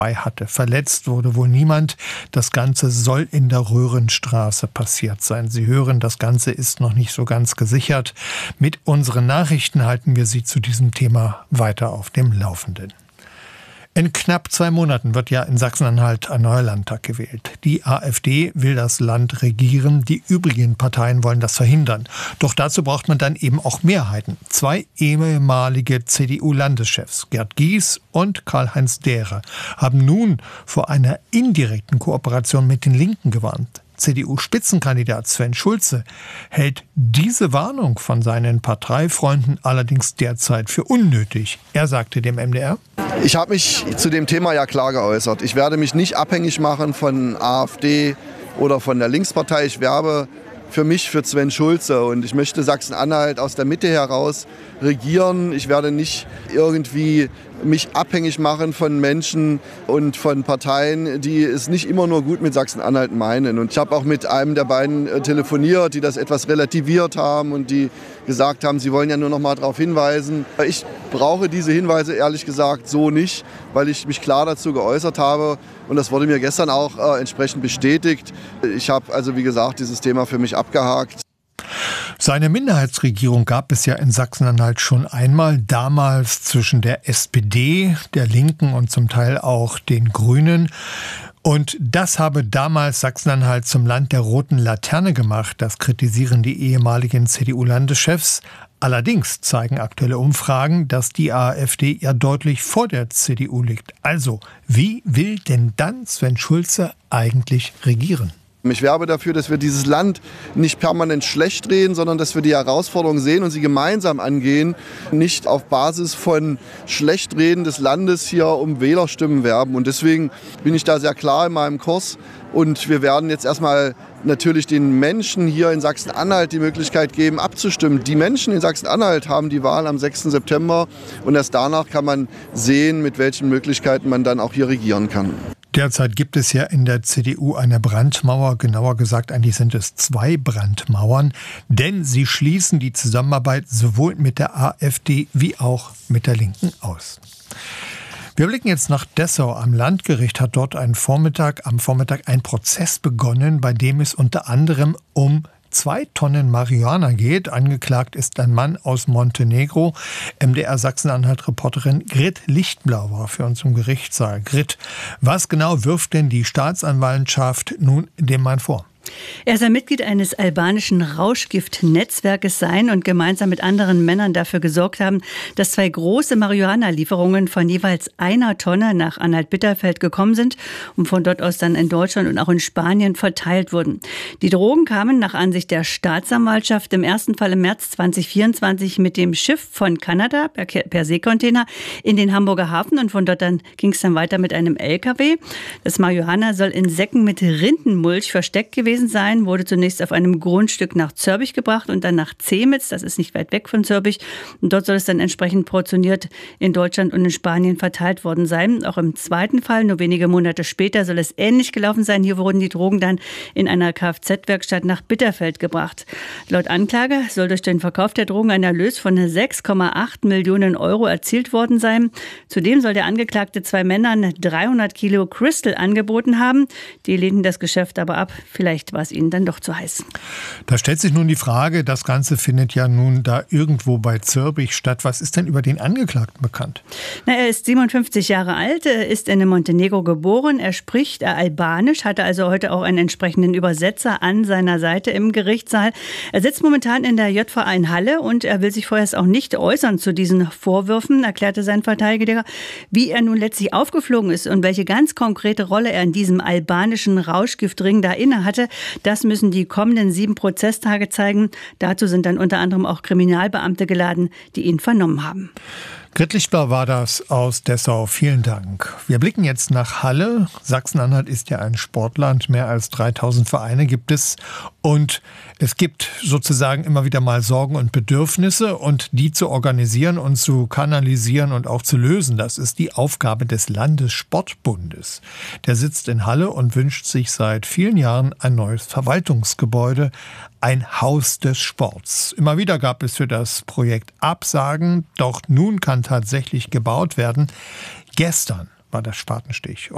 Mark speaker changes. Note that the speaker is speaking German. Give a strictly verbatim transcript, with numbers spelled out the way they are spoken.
Speaker 1: hatte. Verletzt wurde wohl niemand. Das Ganze soll in der Röhrenstraße passiert sein. Sie hören, das Ganze ist noch nicht so ganz gesichert. Mit unseren Nachrichten halten wir Sie zu diesem Thema weiter auf dem Laufenden. In knapp zwei Monaten wird ja in Sachsen-Anhalt ein neuer Landtag gewählt. Die AfD will das Land regieren, die übrigen Parteien wollen das verhindern. Doch dazu braucht man dann eben auch Mehrheiten. Zwei ehemalige C D U-Landeschefs, Gerd Gies und Karl-Heinz Dehre, haben nun vor einer indirekten Kooperation mit den Linken gewarnt. C D U-Spitzenkandidat Sven Schulze hält diese Warnung von seinen Parteifreunden allerdings derzeit für unnötig. Er sagte dem M D R:
Speaker 2: Ich habe mich zu dem Thema ja klar geäußert. Ich werde mich nicht abhängig machen von AfD oder von der Linkspartei. Ich werbe für mich, für Sven Schulze. Und ich möchte Sachsen-Anhalt aus der Mitte heraus regieren. Ich werde nicht irgendwie mich abhängig machen von Menschen und von Parteien, die es nicht immer nur gut mit Sachsen-Anhalt meinen. Und ich habe auch mit einem der beiden telefoniert, die das etwas relativiert haben und die gesagt haben, sie wollen ja nur noch mal darauf hinweisen. Ich brauche diese Hinweise ehrlich gesagt so nicht, weil ich mich klar dazu geäußert habe. Und das wurde mir gestern auch äh, entsprechend bestätigt. Ich habe also, wie gesagt, dieses Thema für mich abgehakt.
Speaker 1: Seine Minderheitsregierung gab es ja in Sachsen-Anhalt schon einmal, damals zwischen der S P D, der Linken und zum Teil auch den Grünen. Und das habe damals Sachsen-Anhalt zum Land der roten Laterne gemacht. Das kritisieren die ehemaligen C D U-Landeschefs. Allerdings zeigen aktuelle Umfragen, dass die AfD ja deutlich vor der C D U liegt. Also, wie will denn dann Sven Schulze eigentlich regieren?
Speaker 2: Ich werbe dafür, dass wir dieses Land nicht permanent schlecht reden, sondern dass wir die Herausforderungen sehen und sie gemeinsam angehen. Nicht auf Basis von Schlechtreden des Landes hier um Wählerstimmen werben. Und deswegen bin ich da sehr klar in meinem Kurs. Und wir werden jetzt erstmal natürlich den Menschen hier in Sachsen-Anhalt die Möglichkeit geben, abzustimmen. Die Menschen in Sachsen-Anhalt haben die Wahl am sechsten September. Und erst danach kann man sehen, mit welchen Möglichkeiten man dann auch hier regieren kann.
Speaker 1: Derzeit gibt es ja in der C D U eine Brandmauer, genauer gesagt eigentlich sind es zwei Brandmauern, denn sie schließen die Zusammenarbeit sowohl mit der AfD wie auch mit der Linken aus. Wir blicken jetzt nach Dessau. Am Landgericht hat dort einen Vormittag, am Vormittag ein Prozess begonnen, bei dem es unter anderem um zwei Tonnen Marihuana geht. Angeklagt ist ein Mann aus Montenegro. M D R Sachsen-Anhalt-Reporterin Grit Lichtblau war für uns im Gerichtssaal. Grit, was genau wirft denn die Staatsanwaltschaft nun dem Mann vor?
Speaker 3: Er soll Mitglied eines albanischen Rauschgift-Netzwerkes sein und gemeinsam mit anderen Männern dafür gesorgt haben, dass zwei große Marihuana-Lieferungen von jeweils einer Tonne nach Anhalt-Bitterfeld gekommen sind und von dort aus dann in Deutschland und auch in Spanien verteilt wurden. Die Drogen kamen nach Ansicht der Staatsanwaltschaft im ersten Fall im März zweitausendvierundzwanzig mit dem Schiff von Kanada per, per Seekontainer in den Hamburger Hafen und von dort dann ging es dann weiter mit einem L K W. Das Marihuana soll in Säcken mit Rindenmulch versteckt gewesen sein, wurde zunächst auf einem Grundstück nach Zörbich gebracht und dann nach Zemitz, das ist nicht weit weg von Zörbich. Und dort soll es dann entsprechend portioniert in Deutschland und in Spanien verteilt worden sein. Auch im zweiten Fall, nur wenige Monate später, soll es ähnlich gelaufen sein. Hier wurden die Drogen dann in einer Kfz-Werkstatt nach Bitterfeld gebracht. Laut Anklage soll durch den Verkauf der Drogen ein Erlös von sechs Komma acht Millionen Euro erzielt worden sein. Zudem soll der Angeklagte zwei Männern dreihundert Kilo Crystal angeboten haben. Die lehnten das Geschäft aber ab. Vielleicht war es ihnen dann doch zu heiß.
Speaker 1: Da stellt sich nun die Frage, das Ganze findet ja nun da irgendwo bei Zörbich statt. Was ist denn über den Angeklagten bekannt?
Speaker 3: Na, er ist siebenundfünfzig Jahre alt, ist in Montenegro geboren, er spricht Albanisch, hatte also heute auch einen entsprechenden Übersetzer an seiner Seite im Gerichtssaal. Er sitzt momentan in der J V A in Halle und er will sich vorerst auch nicht äußern zu diesen Vorwürfen, erklärte sein Verteidiger. Wie er nun letztlich aufgeflogen ist und welche ganz konkrete Rolle er in diesem albanischen Rauschgiftring da inne hatte, das müssen die kommenden sieben Prozesstage zeigen. Dazu sind dann unter anderem auch Kriminalbeamte geladen, die ihn vernommen haben.
Speaker 1: Grit Lichtblau war das aus Dessau. Vielen Dank. Wir blicken jetzt nach Halle. Sachsen-Anhalt ist ja ein Sportland. Mehr als dreitausend Vereine gibt es. Und es gibt sozusagen immer wieder mal Sorgen und Bedürfnisse. Und die zu organisieren und zu kanalisieren und auch zu lösen, das ist die Aufgabe des Landessportbundes. Der sitzt in Halle und wünscht sich seit vielen Jahren ein neues Verwaltungsgebäude. Ein Haus des Sports. Immer wieder gab es für das Projekt Absagen, doch nun kann tatsächlich gebaut werden. Gestern war der Spatenstich.